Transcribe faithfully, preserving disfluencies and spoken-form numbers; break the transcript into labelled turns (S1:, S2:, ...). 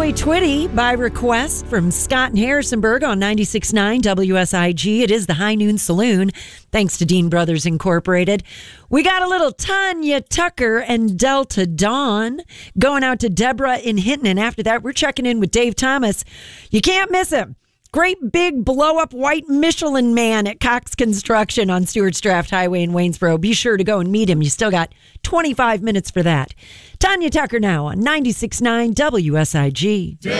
S1: Highway Twitty by request from Scott and Harrisonburg on ninety-six point nine W S I G. It is the High Noon Saloon, thanks to Dean Brothers Incorporated. We got a little Tanya Tucker and Delta Dawn going out to Deborah in Hinton. And after that, we're checking in with Dave Thomas. You can't miss him. Great big blow-up white Michelin man at Cox Construction on Stewart's Draft Highway in Waynesboro. Be sure to go and meet him. You still got twenty-five minutes for that. Tanya Tucker now on ninety-six point nine W S I G.